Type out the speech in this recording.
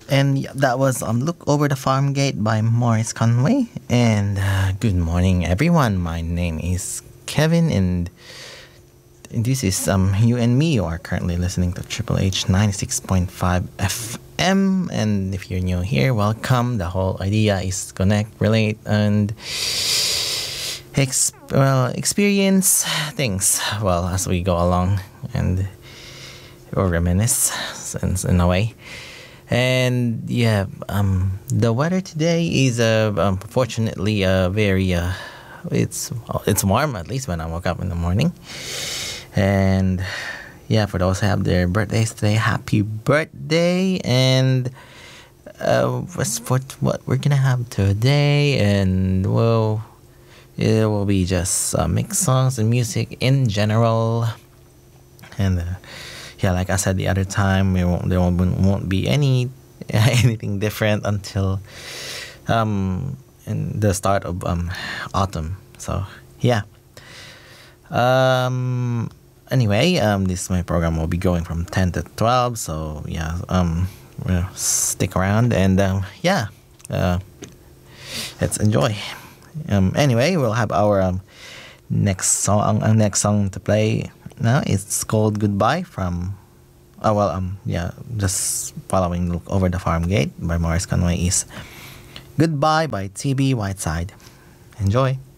And that was Look Over the Farm Gate by Morris Conway. And good morning, everyone. My name is Kevin, and this is You and Me. You are currently listening to Triple H 96.5 FM. And if you're new here, welcome. The whole idea is connect, relate, and experience things as we go along, and or reminisce in a way. And the weather today is fortunately very it's warm, at least when I woke up in the morning. And for those who have their birthdays today, happy birthday. And what's what we're gonna have today, and it will be just mixed songs and music in general. And like I said the other time, there won't be anything different until in the start of autumn. So anyway, this my program will be going from 10 to 12. So stick around, and let's enjoy. Anyway, we'll have our next song to play now. It's called Goodbye from just following Look Over the Farm Gate by Morris Conway is Goodbye by TB Whiteside. Enjoy.